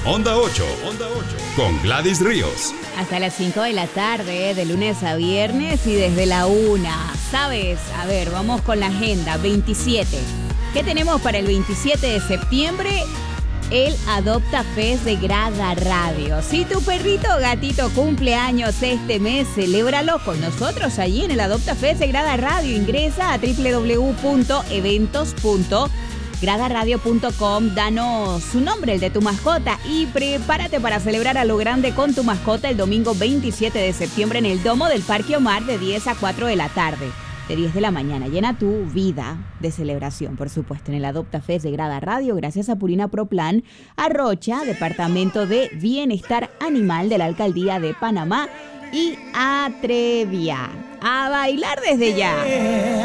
Onda 8, con Gladys Ríos. Hasta las 5 de la tarde, de lunes a viernes y desde la 1. ¿Sabes? A ver, vamos con la agenda. 27. ¿Qué tenemos para el 27 de septiembre? El Adopta Fest de Grada Radio. Si tu perrito o gatito cumple años este mes, celébralo con nosotros allí en el Adopta Fest de Grada Radio. Ingresa a www.eventos.gradaradio.com, danos su nombre, el de tu mascota, y prepárate para celebrar a lo grande con tu mascota el domingo 27 de septiembre en el Domo del Parque Omar de 10 a 4 de la tarde. De 10 de la mañana. Llena tu vida de celebración, por supuesto, en el Adopta Fest de Grada Radio, gracias a Purina Pro Plan, a Rocha, Departamento de Bienestar Animal de la Alcaldía de Panamá, y a Trevia. A bailar desde ya.